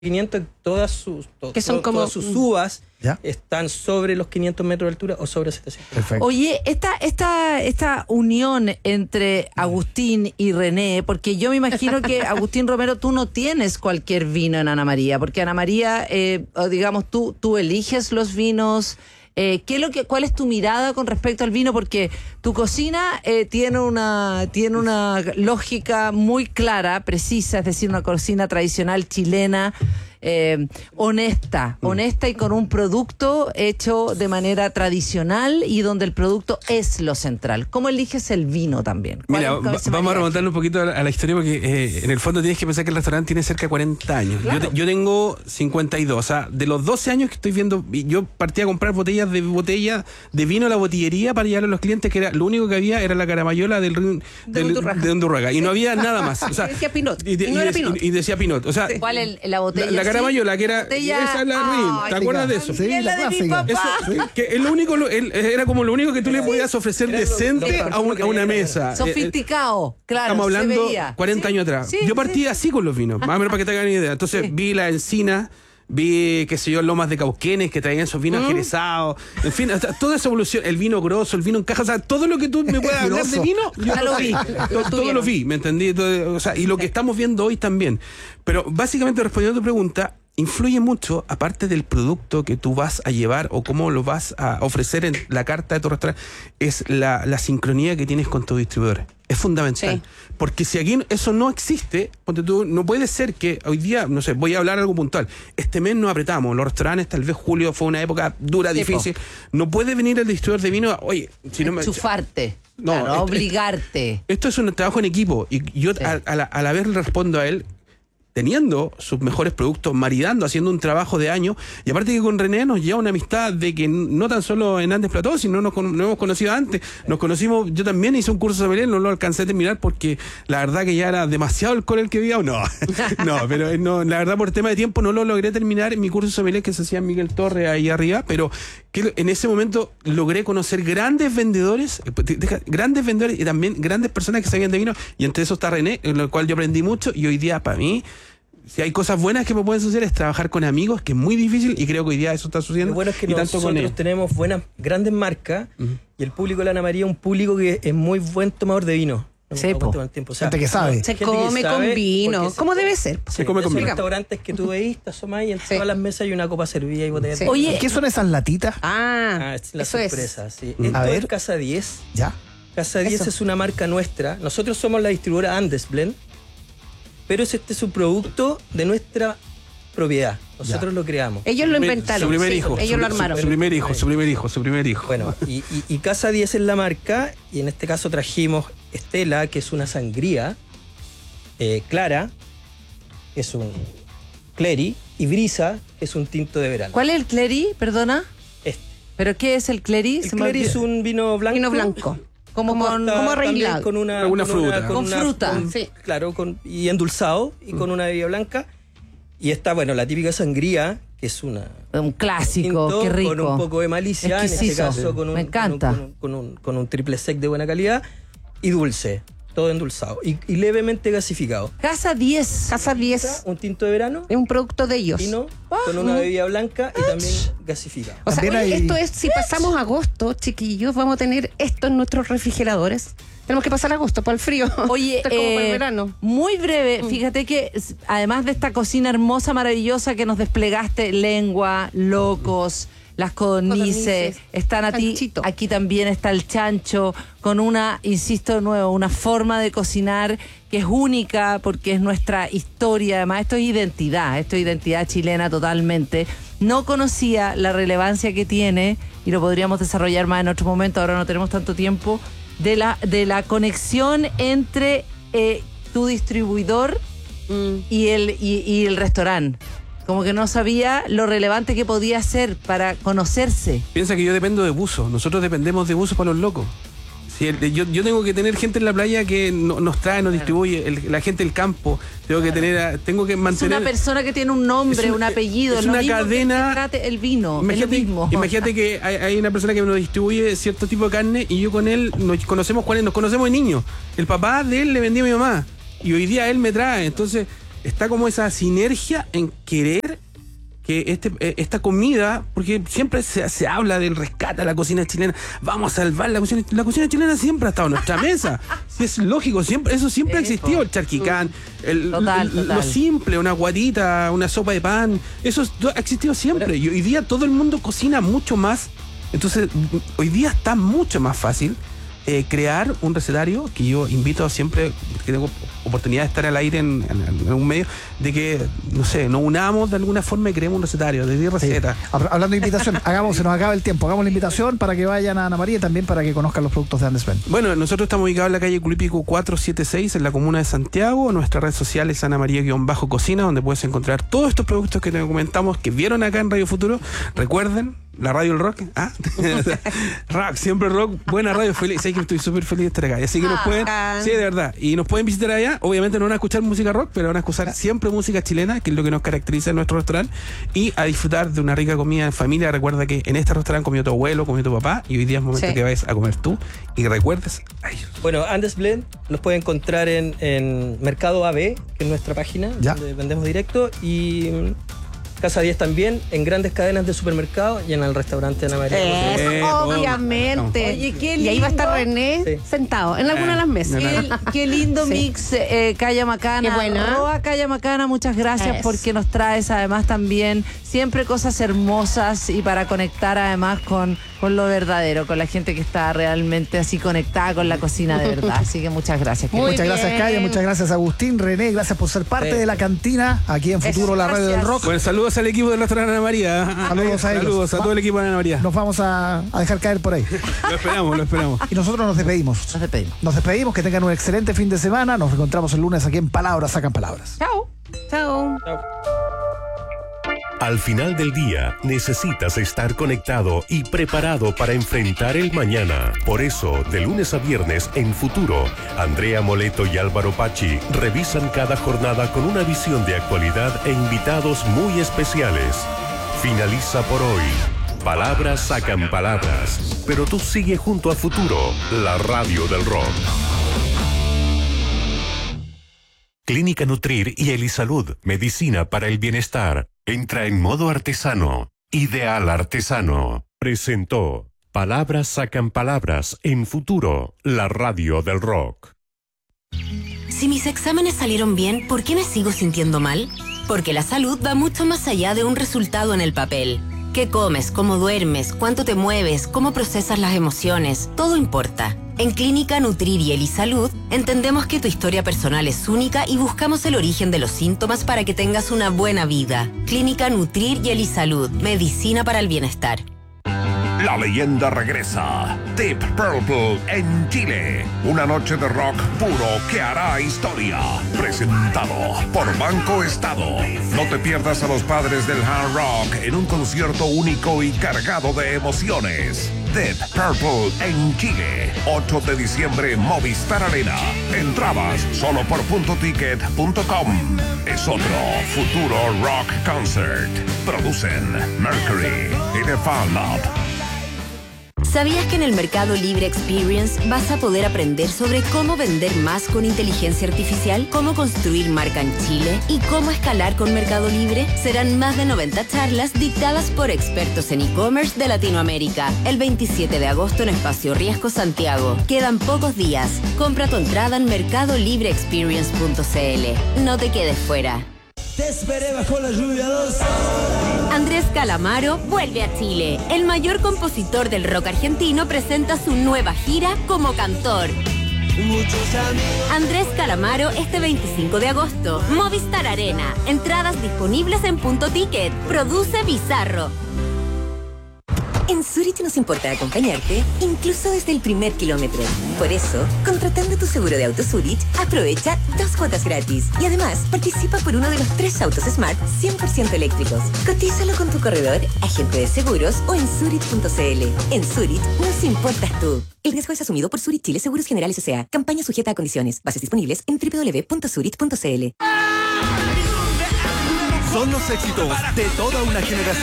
500, todas sus uvas están sobre los 500 metros de altura o sobre 700. Perfecto. Oye, esta unión entre Agustín y René, porque yo me imagino que Agustín Romero, tú no tienes cualquier vino en Ana María, porque Ana María, digamos, tú eliges los vinos. ¿Cuál es tu mirada con respecto al vino? Porque tu cocina tiene una lógica muy clara, precisa, es decir, una cocina tradicional chilena, honesta y con un producto hecho de manera tradicional y donde el producto es lo central. ¿Cómo eliges el vino también? Mira, vamos a remontarle un poquito a la historia porque en el fondo tienes que pensar que el restaurante tiene cerca de 40 años. Claro. Yo tengo 52, o sea, de los 12 años que estoy viendo, yo partí a comprar botella de vino a la botillería para llevarlo a los clientes, que era lo único que había era la caramayola de Undurraga, y no había nada más. O sea, decía Pinot, y decía Pinot. O sea, ¿cuál es la botella? La caramayola, que era esa es la Rin, ¿te acuerdas de eso? Sí, la clásica. Eso, que es lo único, era como lo único que tú le podías ofrecer decente a una mesa. Sofisticado, claro. Estamos hablando se veía. 40 años atrás. Yo partí así con los vinos, más o menos para que te hagan una idea. Entonces vi la encina, vi, qué sé yo, lomas de Cauquenes que traían esos vinos jerezados. En fin, hasta toda esa evolución, el vino grosso, el vino en caja, o sea, todo lo que tú me puedas hablar de vino, yo lo vi. Todo lo vi, ¿me entendí? Todo, o sea, y lo que estamos viendo hoy también. Pero básicamente, respondiendo a tu pregunta, influye mucho, aparte del producto que tú vas a llevar o cómo lo vas a ofrecer en la carta de tu restaurante, es la sincronía que tienes con tu distribuidor. Es fundamental. Sí. Porque si aquí eso no existe, porque tú, no puede ser que hoy día, no sé, voy a hablar algo puntual. Este mes nos apretamos, los restaurantes, tal vez julio fue una época dura, difícil. No puede venir el distribuidor de vino, oye, si no me... Enchufarte. No, claro, obligarte. Esto es un trabajo en equipo. Y yo a la vez le respondo a él, teniendo sus mejores productos, maridando, haciendo un trabajo de años, y aparte que con René nos lleva una amistad de que no tan solo en Andes Plató, sino nos hemos conocido antes, nos conocimos, yo también hice un curso de sommelier, no lo alcancé a terminar porque la verdad que ya era demasiado alcohol el que había, pero la verdad por tema de tiempo no lo logré terminar en mi curso de sommelier que se hacía en Miguel Torre ahí arriba, pero que en ese momento logré conocer grandes vendedores y también grandes personas que sabían de vino, y entre eso está René, en lo cual yo aprendí mucho, y hoy día para mí, si hay cosas buenas que me pueden suceder es trabajar con amigos, que es muy difícil, y creo que hoy día eso está sucediendo. Lo bueno es que nosotros tenemos grandes marcas, y el público de la Ana María es un público que es muy buen tomador de vino. Sí, o sea, gente que sabe. Se come con vino. ¿Cómo debe ser? Se come con vino. Restaurantes que tú veis, te asomás y en todas las mesas hay una copa servida y botellas de... Oye, ¿qué son esas latitas? Es la sorpresa, sí. A ver. Es Casa 10. Ya. Casa 10 es una marca nuestra. Nosotros somos la distribuidora Andes Blend, pero este es un producto de nuestra propiedad. Nosotros lo creamos. Ellos lo inventaron. Su primer hijo. Ellos lo armaron. Su primer hijo. Bueno, y Casa 10 es la marca, y en este caso trajimos Estela, que es una sangría, Clara, que es un Cleri, y Brisa, que es un tinto de verano. ¿cuál es el Cleri? Perdona. Este. ¿Pero qué es el Cleri? El Cleri es un vino blanco. Vino blanco. Como arreglado. Con una fruta. Con fruta. Sí. Claro, y endulzado, y con una bebida blanca. Y está, la típica sangría, que es un clásico, qué rico. Con un poco de malicia, exquisito. en este caso con Me encanta. Con un triple sec de buena calidad, y dulce, todo endulzado, y levemente gasificado. Casa 10. Casa 10 Un tinto de verano, es un producto de ellos. vino, con una bebida blanca y también gasificado. O sea, También esto es, si pasamos agosto, chiquillos, vamos a tener esto en nuestros refrigeradores. Tenemos que pasar agosto para el frío. Oye, esto es como para el verano. Muy breve, fíjate que además de esta cocina hermosa, maravillosa que nos desplegaste, lengua, locos, las codornices, están aquí también está el chancho, con una, insisto de nuevo, una forma de cocinar que es única porque es nuestra historia, además esto es identidad chilena totalmente. No conocía la relevancia que tiene, y lo podríamos desarrollar más en otro momento, ahora no tenemos tanto tiempo, de la conexión entre tu distribuidor y el restaurante. Como que no sabía lo relevante que podía ser para conocerse. Piensa que yo dependo de buzos. Nosotros dependemos de buzos para los locos. Yo tengo que tener gente en la playa que nos trae, nos distribuye, la gente del campo. Tengo que mantener. Es una persona que tiene un nombre, un apellido. Es una cadena. El vino, imagínate, es lo mismo. Imagínate que hay una persona que nos distribuye cierto tipo de carne, y yo con él nos conocemos de niños. El papá de él le vendía a mi mamá, y hoy día él me trae. Entonces, está como esa sinergia en querer que esta comida, porque siempre se habla del rescate de la cocina chilena, vamos a salvar la cocina chilena siempre ha estado en nuestra mesa. Sí, es lógico, eso siempre ha existido, el charquicán, lo simple, una guatita, una sopa de pan, eso ha existido siempre. Y hoy día todo el mundo cocina mucho más, entonces hoy día está mucho más fácil crear un recetario, que yo invito siempre, que tengo oportunidad de estar al aire en un medio, de que, no sé, nos unamos de alguna forma y creemos un recetario de 10 recetas. Sí. Hablando de invitación, se nos acaba el tiempo, hagamos la invitación para que vayan a Ana María y también para que conozcan los productos de Andes Blend. Bueno, nosotros estamos ubicados en la calle Culípico 476, en la comuna de Santiago. Nuestra red social es Ana María-Cocina, donde puedes encontrar todos estos productos que te comentamos, que vieron acá en Radio Futuro. Recuerden, la radio del rock, rock, siempre rock, buena radio, feliz. Sé que estoy súper feliz de estar acá. Así que nos pueden, sí, de verdad, y nos pueden visitar allá. Obviamente no van a escuchar música rock, pero van a escuchar siempre música chilena, que es lo que nos caracteriza en nuestro restaurante, y a disfrutar de una rica comida en familia. Recuerda que en este restaurante comió tu abuelo, comió tu papá, y hoy día es momento que vayas a comer tú y recuerdes a ellos. Bueno, Andes Blend nos puede encontrar en Mercado AB, que es nuestra página, donde vendemos directo, y Casa 10 también, en grandes cadenas de supermercados y en el restaurante Ana María. Obviamente. Oye, qué lindo. Y ahí va a estar René sentado en alguna de las mesas. Qué lindo mix, Calla Macana. Qué buena. Roa Calla Macana, muchas gracias porque nos traes además también siempre cosas hermosas y para conectar además con lo verdadero, con la gente que está realmente así conectada con la cocina de verdad. Así que muchas gracias. Muchas gracias, Calla, muchas gracias, Agustín, René, gracias por ser parte de la cantina aquí en Futuro, la radio del rock. Bueno, saludos al equipo del restaurante Ana María. Saludos a ellos. Saludos a todo el equipo de Ana María. Nos vamos a dejar caer por ahí. Lo esperamos. Y nosotros nos despedimos. Nos despedimos, que tengan un excelente fin de semana. Nos encontramos el lunes aquí en Palabras Sacan Palabras. Chao. Chao. Al final del día, necesitas estar conectado y preparado para enfrentar el mañana. Por eso, de lunes a viernes en Futuro, Andrea Moleto y Álvaro Pachi revisan cada jornada con una visión de actualidad e invitados muy especiales. Finaliza por hoy. Palabras sacan palabras, pero tú sigue junto a Futuro, la radio del rock. Clínica Nutrir y Elisalud, medicina para el bienestar. Entra en modo artesano. Ideal Artesano. Presentó Palabras sacan palabras en Futuro, la radio del rock. Si mis exámenes salieron bien, ¿por qué me sigo sintiendo mal? Porque la salud va mucho más allá de un resultado en el papel. ¿Qué comes? ¿Cómo duermes? ¿Cuánto te mueves? ¿Cómo procesas las emociones? Todo importa. En Clínica Nutrir y Elisalud entendemos que tu historia personal es única y buscamos el origen de los síntomas para que tengas una buena vida. Clínica Nutrir y Elisalud, medicina para el bienestar. La leyenda regresa. Deep Purple en Chile. Una noche de rock puro que hará historia. Presentado por Banco Estado. No te pierdas a los padres del hard rock en un concierto único y cargado de emociones. Deep Purple en Chile. 8 de diciembre, Movistar Arena. Entradas solo por puntoticket.com. Es otro Futuro Rock Concert. Producen Mercury y The Fan Lab. ¿Sabías que en el Mercado Libre Experience vas a poder aprender sobre cómo vender más con inteligencia artificial, cómo construir marca en Chile y cómo escalar con Mercado Libre? Serán más de 90 charlas dictadas por expertos en e-commerce de Latinoamérica. El 27 de agosto en Espacio Riesgo, Santiago. Quedan pocos días. Compra tu entrada en mercadolibreexperience.cl. No te quedes fuera. Te esperé bajo la lluvia 2 horas. Andrés Calamaro vuelve a Chile. El mayor compositor del rock argentino presenta su nueva gira como cantor. Andrés Calamaro este 25 de agosto. Movistar Arena. Entradas disponibles en Punto Ticket. Produce Bizarro. En Zurich nos importa acompañarte, incluso desde el primer kilómetro. Por eso, contratando tu seguro de auto Zurich, aprovecha 2 cuotas gratis. Y además, participa por uno de los 3 autos Smart 100% eléctricos. Cotízalo con tu corredor, agente de seguros o en Zurich.cl. En Zurich nos importas tú. El riesgo es asumido por Zurich Chile Seguros Generales S.A. Campaña sujeta a condiciones. Bases disponibles en www.zurich.cl. Son los éxitos de toda una generación.